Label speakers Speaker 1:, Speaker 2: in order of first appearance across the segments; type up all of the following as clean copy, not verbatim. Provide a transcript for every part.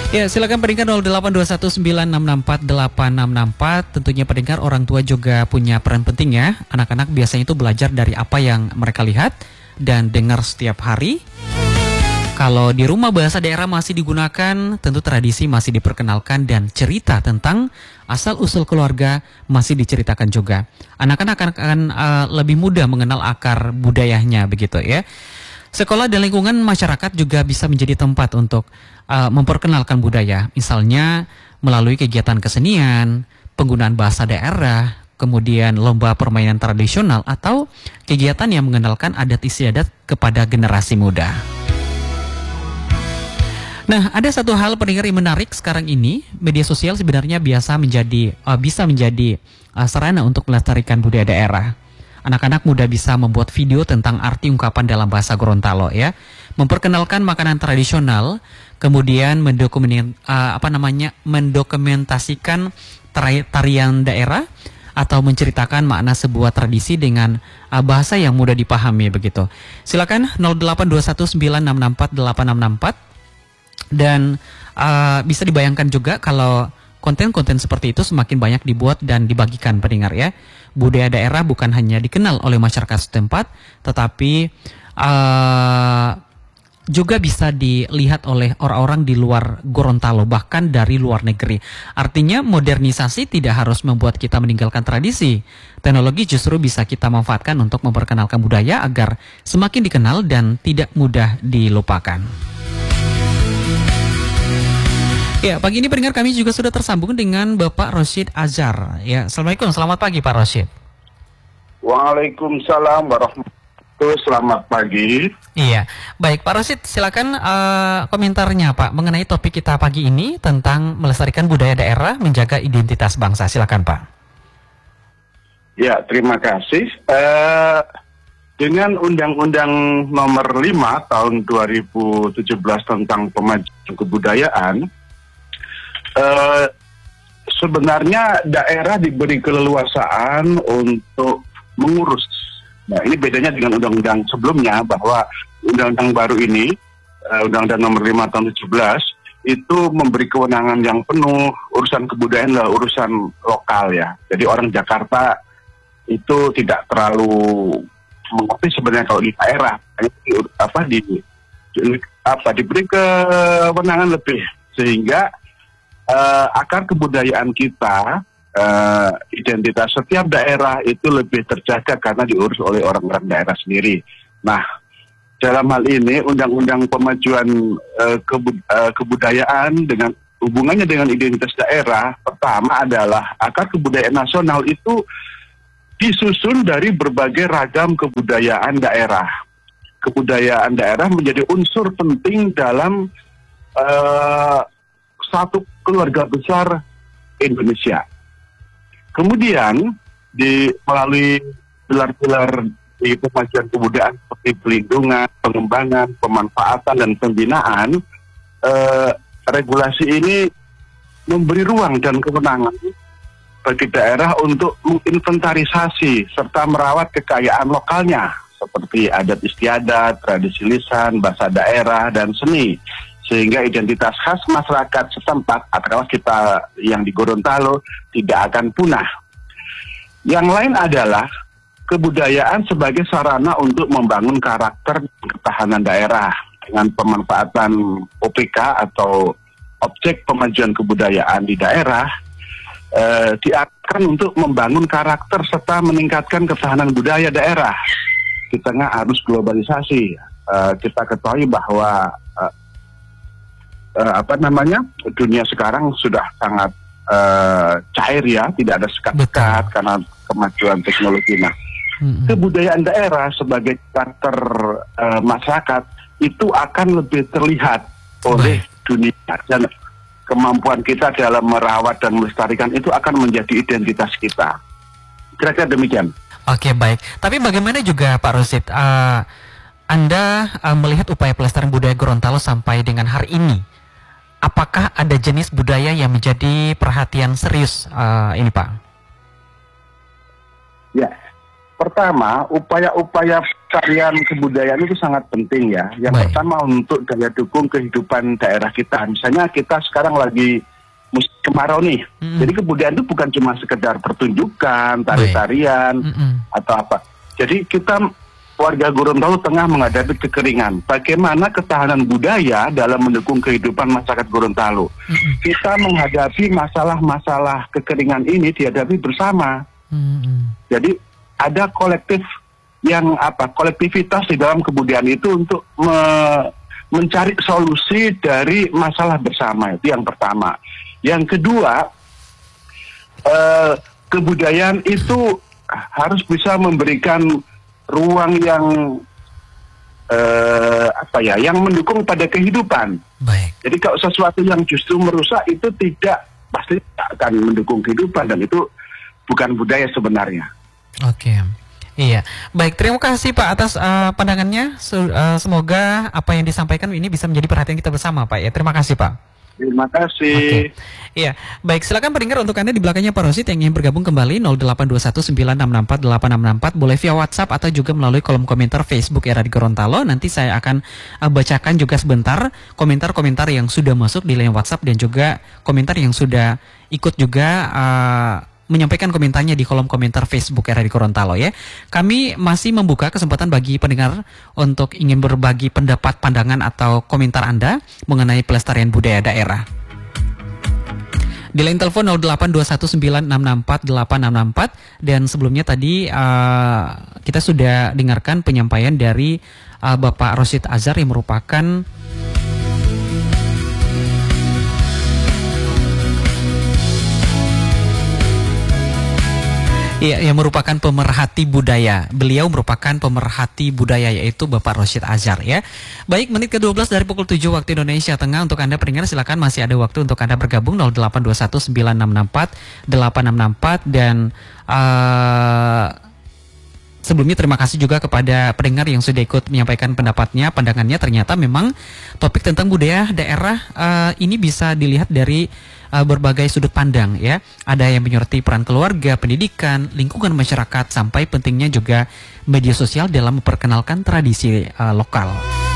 Speaker 1: Ya, silakan pendengar 082196648664. Tentunya pendengar orang tua juga punya peran penting ya. Anak-anak biasanya itu belajar dari apa yang mereka lihat dan dengar setiap hari. Kalau di rumah bahasa daerah masih digunakan, tentu tradisi masih diperkenalkan dan cerita tentang asal-usul keluarga masih diceritakan juga. Anak-anak akan lebih mudah mengenal akar budayanya begitu ya. Sekolah dan lingkungan masyarakat juga bisa menjadi tempat untuk memperkenalkan budaya, misalnya melalui kegiatan kesenian, penggunaan bahasa daerah, kemudian lomba permainan tradisional, atau kegiatan yang mengenalkan adat istiadat kepada generasi muda. Nah, ada satu hal pendengar yang menarik sekarang ini, media sosial sebenarnya bisa menjadi sarana untuk melestarikan budaya daerah. Anak-anak muda bisa membuat video tentang arti ungkapan dalam bahasa Gorontalo ya, memperkenalkan makanan tradisional, kemudian mendokumentasikan tarian daerah atau menceritakan makna sebuah tradisi dengan bahasa yang mudah dipahami begitu. Silakan 082196648664 dan bisa dibayangkan juga kalau konten-konten seperti itu semakin banyak dibuat dan dibagikan pendengar ya. Budaya daerah bukan hanya dikenal oleh masyarakat setempat, tetapi juga bisa dilihat oleh orang-orang di luar Gorontalo, bahkan dari luar negeri. Artinya modernisasi tidak harus membuat kita meninggalkan tradisi. Teknologi justru bisa kita manfaatkan untuk memperkenalkan budaya agar semakin dikenal dan tidak mudah dilupakan. Ya, pagi ini pendengar kami juga sudah tersambung dengan Bapak Rosyid Azhar. Ya, Assalamualaikum, selamat pagi Pak Rosyid.
Speaker 2: Waalaikumsalam warahmatullahi wabarakatuh, selamat pagi.
Speaker 1: Iya, baik Pak Rosyid, silakan komentarnya Pak mengenai topik kita pagi ini tentang melestarikan budaya daerah, menjaga identitas bangsa. Silakan Pak.
Speaker 2: Ya, terima kasih. Dengan Undang-Undang Nomor 5 Tahun 2017 tentang Pemajuan Kebudayaan, sebenarnya daerah diberi keleluasaan untuk mengurus. Nah, ini bedanya dengan undang-undang sebelumnya, bahwa undang-undang baru ini, Undang-Undang Nomor 5 Tahun 2017, itu memberi kewenangan yang penuh. Urusan kebudayaan adalah urusan lokal ya. Jadi orang Jakarta itu tidak terlalu mengerti sebenarnya kalau di daerah diberi kewenangan lebih, sehingga akar kebudayaan kita, identitas setiap daerah itu lebih terjaga karena diurus oleh orang-orang daerah sendiri. Nah, dalam hal ini Undang-Undang Pemajuan Kebudayaan dengan hubungannya dengan identitas daerah, pertama adalah akar kebudayaan nasional itu disusun dari berbagai ragam kebudayaan daerah. Kebudayaan daerah menjadi unsur penting dalam satu keluarga besar Indonesia. Kemudian melalui pilar-pilar di pemajuan kebudayaan seperti pelindungan, pengembangan, pemanfaatan, dan pembinaan, regulasi ini memberi ruang dan kewenangan bagi daerah untuk menginventarisasi serta merawat kekayaan lokalnya seperti adat istiadat, tradisi lisan, bahasa daerah, dan seni, sehingga identitas khas masyarakat setempat atau kita yang di Gorontalo tidak akan punah. Yang lain adalah kebudayaan sebagai sarana untuk membangun karakter ketahanan daerah dengan pemanfaatan OPK atau objek pemajuan kebudayaan di daerah, diarahkan untuk membangun karakter serta meningkatkan ketahanan budaya daerah di tengah arus globalisasi. Kita ketahui bahwa dunia sekarang sudah sangat cair ya, tidak ada sekat-sekat karena kemajuan teknologi. Nah, kebudayaan daerah sebagai karakter masyarakat itu akan lebih terlihat oleh dunia, dan kemampuan kita dalam merawat dan melestarikan itu akan menjadi identitas kita. Kira-kira demikian.
Speaker 1: Oke, baik. Tapi bagaimana juga Pak Rosyid, Anda melihat upaya pelestarian budaya Gorontalo sampai dengan hari ini? Apakah ada jenis budaya yang menjadi perhatian serius ini Pak?
Speaker 2: Ya, Pertama, upaya-upaya tarian kebudayaan itu sangat penting ya. Yang pertama untuk daya dukung kehidupan daerah kita. Misalnya kita sekarang lagi musim kemarau nih. Jadi kebudayaan itu bukan cuma sekedar pertunjukan, tari-tarian atau apa. Jadi kita warga Gorontalo tengah menghadapi kekeringan. Bagaimana ketahanan budaya dalam mendukung kehidupan masyarakat Gorontalo? Kita menghadapi masalah-masalah kekeringan ini dihadapi bersama. Jadi ada kolektivitas di dalam kebudayaan itu untuk mencari solusi dari masalah bersama. Itu yang pertama. Yang kedua, kebudayaan itu harus bisa memberikan ruang yang yang mendukung pada kehidupan. Baik. Jadi kalau sesuatu yang justru merusak itu pasti akan mendukung kehidupan, dan itu bukan budaya sebenarnya.
Speaker 1: Oke, iya. Baik, terima kasih Pak atas pandangannya. Semoga apa yang disampaikan ini bisa menjadi perhatian kita bersama, Pak. Ya, terima kasih, Pak.
Speaker 2: Terima kasih.
Speaker 1: Iya, baik. Silakan pendengar untuk Anda di belakangnya Pak Rosid yang ingin bergabung kembali 08196648664 boleh via WhatsApp atau juga melalui kolom komentar Facebook Era di Gorontalo. Nanti saya akan bacakan juga sebentar komentar-komentar yang sudah masuk di line WhatsApp dan juga komentar yang sudah ikut juga menyampaikan komentarnya di kolom komentar Facebook Era di Gorontalo ya. Kami masih membuka kesempatan bagi pendengar untuk ingin berbagi pendapat, pandangan atau komentar Anda mengenai pelestarian budaya daerah. Di line telepon 08219648664 dan sebelumnya tadi kita sudah dengarkan penyampaian dari Bapak Rosid Azhar yang merupakan yang merupakan pemerhati budaya. Beliau merupakan pemerhati budaya, yaitu Bapak Rosid Azhar ya. Baik, menit ke-12 dari pukul 7 waktu Indonesia Tengah. Untuk Anda pendengar silakan masih ada waktu untuk Anda bergabung 08196648664 dan sebelumnya terima kasih juga kepada pendengar yang sudah ikut menyampaikan pendapatnya, pandangannya. Ternyata memang topik tentang budaya daerah ini bisa dilihat dari berbagai sudut pandang ya. Ada yang menyoroti peran keluarga, pendidikan, lingkungan masyarakat, sampai pentingnya juga media sosial dalam memperkenalkan tradisi lokal.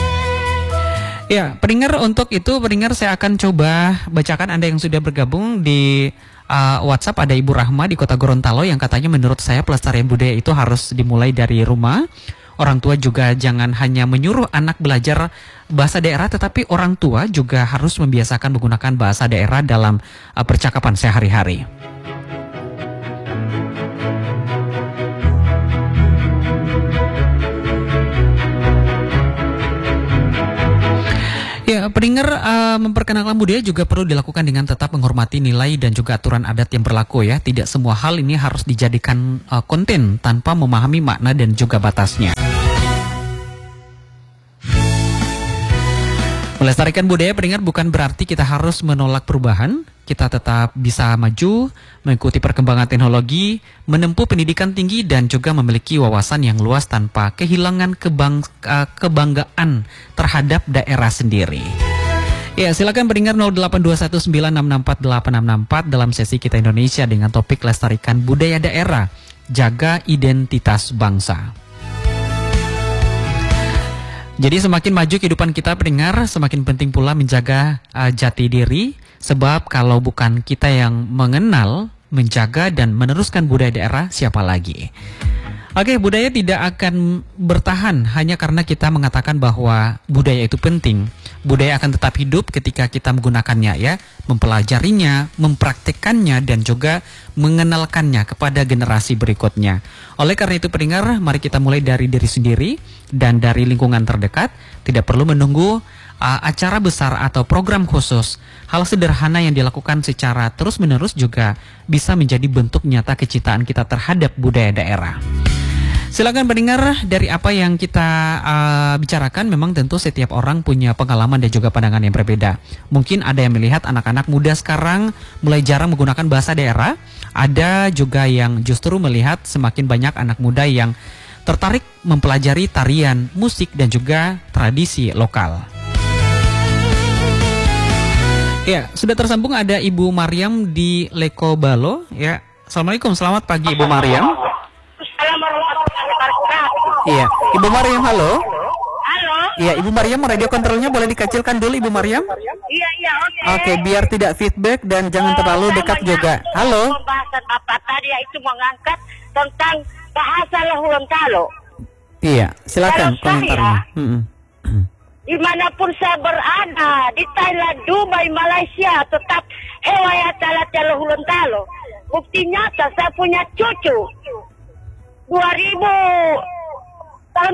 Speaker 1: Ya, pendengar, untuk itu pendengar saya akan coba bacakan Anda yang sudah bergabung di WhatsApp. Ada Ibu Rahma di Kota Gorontalo yang katanya menurut saya pelestarian budaya itu harus dimulai dari rumah. Orang tua juga jangan hanya menyuruh anak belajar bahasa daerah, tetapi orang tua juga harus membiasakan menggunakan bahasa daerah dalam percakapan sehari-hari. Ya, pendengar, memperkenalkan budaya juga perlu dilakukan dengan tetap menghormati nilai dan juga aturan adat yang berlaku ya. Tidak semua hal ini harus dijadikan konten tanpa memahami makna dan juga batasnya. Melestarikan budaya, pendengar, bukan berarti kita harus menolak perubahan. Kita tetap bisa maju, mengikuti perkembangan teknologi, menempuh pendidikan tinggi, dan juga memiliki wawasan yang luas tanpa kehilangan kebanggaan terhadap daerah sendiri. Ya, silakan pendengar 08219648664 dalam sesi Kita Indonesia dengan topik lestarikan budaya daerah, jaga identitas bangsa. Jadi semakin maju kehidupan kita pendengar, semakin penting pula menjaga jati diri. Sebab kalau bukan kita yang mengenal, menjaga dan meneruskan budaya daerah, siapa lagi? Oke, budaya tidak akan bertahan hanya karena kita mengatakan bahwa budaya itu penting. Budaya akan tetap hidup ketika kita menggunakannya ya, mempelajarinya, mempraktikkannya, dan juga mengenalkannya kepada generasi berikutnya. Oleh karena itu pendengar, mari kita mulai dari diri sendiri dan dari lingkungan terdekat. Tidak perlu menunggu acara besar atau program khusus. Hal sederhana yang dilakukan secara terus-menerus juga bisa menjadi bentuk nyata kecintaan kita terhadap budaya daerah. Silakan pendengar, dari apa yang kita bicarakan memang tentu setiap orang punya pengalaman dan juga pandangan yang berbeda. Mungkin ada yang melihat anak-anak muda sekarang mulai jarang menggunakan bahasa daerah. Ada juga yang justru melihat semakin banyak anak muda yang tertarik mempelajari tarian, musik, dan juga tradisi lokal. Ya, sudah tersambung ada Ibu Mariam di Lekobalo. Ya, Assalamualaikum, selamat pagi Ibu Mariam.
Speaker 3: Assalamualaikum. wabarakatuh.
Speaker 1: Iya, Ibu Mariam, halo.
Speaker 3: Halo.
Speaker 1: Iya, Ibu Mariam, radio kontrolnya boleh dikecilkan dulu, Ibu Mariam.
Speaker 3: Iya, oke.
Speaker 1: Oke, biar tidak feedback dan jangan terlalu dekat juga. Halo.
Speaker 3: Pembahasan Bapak tadi itu mengangkat tentang bahasa Gorontalo.
Speaker 1: Iya, silakan
Speaker 3: Kalau
Speaker 1: komentarnya.
Speaker 3: Dimanapun saya berada, di Thailand, Dubai, Malaysia, tetap hewaya tala Gorontalo. Bukti nyata saya punya cucu. 2019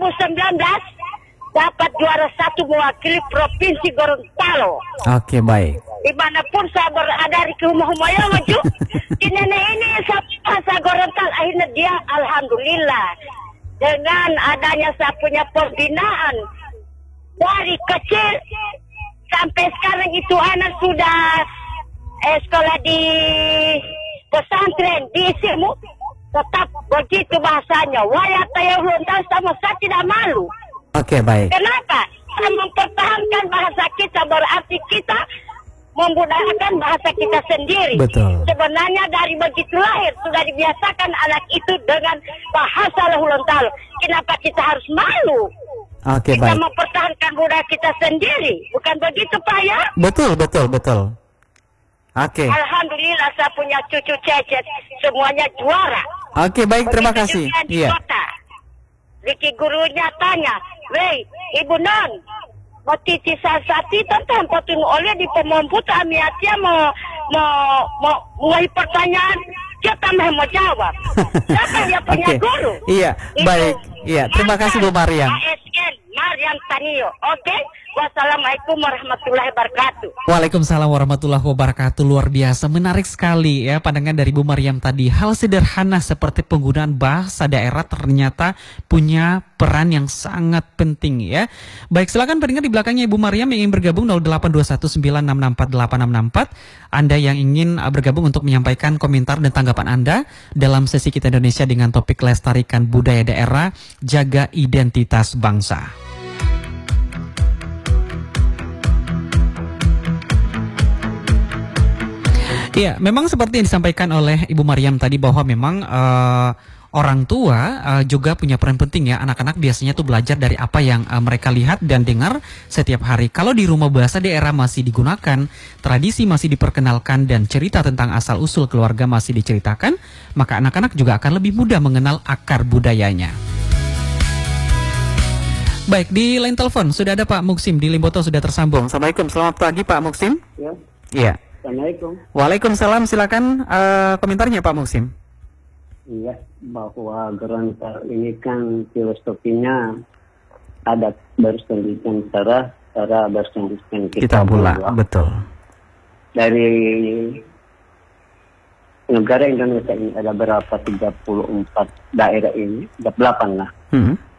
Speaker 3: dapat juara 1 mewakili Provinsi Gorontalo.
Speaker 1: Oke, baik.
Speaker 3: Dimanapun saya berada di rumah-rumah yang maju, di nenek ini saya Gorontalo, akhirnya dia alhamdulillah dengan adanya saya punya pembinaan dari kecil sampai sekarang itu anak sudah sekolah di pesantren di Simu, tetap begitu bahasanya. Wayata yang lontar sama saya tidak malu.
Speaker 1: Oke, baik.
Speaker 3: Kenapa? Saya mempertahankan bahasa kita, berarti kita membudayakan bahasa kita sendiri.
Speaker 1: Betul.
Speaker 3: Sebenarnya dari begitu lahir sudah dibiasakan anak itu dengan bahasa Gorontalo. Kenapa kita harus malu?
Speaker 1: Oke,
Speaker 3: Kita
Speaker 1: baik.
Speaker 3: mempertahankan budaya kita sendiri. Bukan begitu, Pak ya?
Speaker 1: Betul. Oke.
Speaker 3: Alhamdulillah saya punya cucu cecet, semuanya juara.
Speaker 1: Oke, baik, terima
Speaker 3: Begitu
Speaker 1: kasih.
Speaker 3: juga di
Speaker 1: Iya.
Speaker 3: kota. Riki gurunya tanya, "Wei, Ibu Non, mau titi sasati tentang potong oleh di pemompu amiatia mau mulai pertanyaan, kita mau jawab." Siapa yang punya
Speaker 1: Oke.
Speaker 3: guru?
Speaker 1: Iya,
Speaker 3: Itu.
Speaker 1: baik. Iya, terima kasih Bu Mariam.
Speaker 3: ASN Mariam Tanio. Oke. Wassalamualaikum warahmatullahi wabarakatuh.
Speaker 1: Waalaikumsalam warahmatullahi wabarakatuh. Luar biasa, menarik sekali ya pandangan dari Bu Mariam tadi. Hal sederhana seperti penggunaan bahasa daerah ternyata punya peran yang sangat penting ya. Baik, silakan pendengar di belakangnya Ibu Mariam yang ingin bergabung 0821966864. Anda yang ingin bergabung untuk menyampaikan komentar dan tanggapan Anda dalam sesi Kita Indonesia dengan topik lestarikan budaya daerah, jaga identitas bangsa. Iya, memang seperti yang disampaikan oleh Ibu Mariam tadi bahwa memang orang tua juga punya peran penting ya. Anak-anak biasanya tuh belajar dari apa yang mereka lihat dan dengar setiap hari. Kalau di rumah bahasa daerah masih digunakan, tradisi masih diperkenalkan dan cerita tentang asal-usul keluarga masih diceritakan, maka anak-anak juga akan lebih mudah mengenal akar budayanya. Baik, di line telepon sudah ada Pak Muksim di Limboto, sudah tersambung. Assalamualaikum, selamat pagi Pak Muksim.
Speaker 4: Ya,
Speaker 1: Iya.
Speaker 4: Assalamualaikum.
Speaker 1: Waalaikumsalam, silakan komentarnya Pak Muksim.
Speaker 4: Iya, bahwa Gorontalo ini kan filosofinya ada bersendikan cara bersendikan kita pula.
Speaker 1: Betul.
Speaker 4: Dari negara Indonesia ini ada berapa 34 daerah ini, 8 lah.